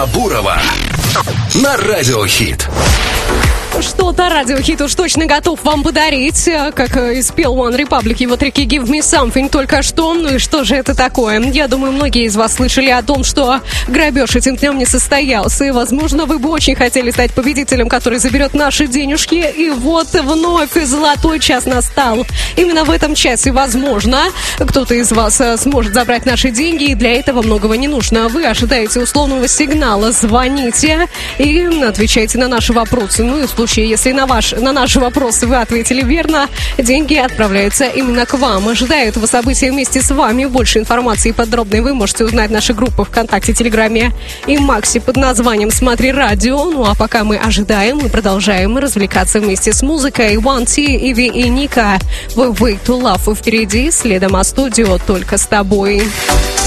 Сабурова на Радио Хит. Что-то радиохит уж точно готов вам подарить, как спел One Republic его треки Give Me Something только что. Ну и что же это такое? Я думаю, многие из вас слышали о том, что грабеж этим днем не состоялся. И, возможно, вы бы очень хотели стать победителем, который заберет наши денежки. И вот вновь золотой час настал. Именно в этом часе, возможно, кто-то из вас сможет забрать наши деньги. И для этого многого не нужно. Вы ожидаете условного сигнала, звоните и отвечайте на наши вопросы. Ну и в случае, если на наши вопросы вы ответили верно, деньги отправляются именно к вам. Ожидаю этого события вместе с вами. Больше информации подробной вы можете узнать в нашей группе ВКонтакте, Телеграме и Макси под названием «Смотри радио». Ну а пока мы ожидаем, мы продолжаем развлекаться вместе с музыкой. One T, Иви и Ника. Way to Love впереди, следом о студио «Только с тобой».